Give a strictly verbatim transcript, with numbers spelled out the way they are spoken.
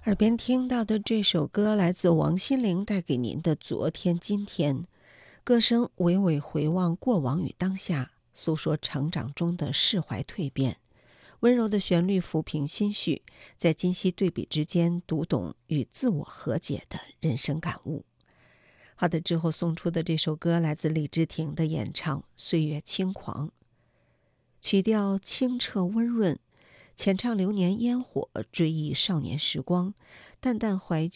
耳边听到的这首歌来自王心凌带给您的昨天今天，歌声娓娓回望过往与当下，诉说成长中的释怀蜕变，温柔的旋律抚平心绪，在今昔对比之间读懂与自我和解的人生感悟。好的，之后送出的这首歌来自李治廷的演唱《岁月轻狂》，曲调清澈温润，前唱流年烟火，追忆少年时光，淡淡怀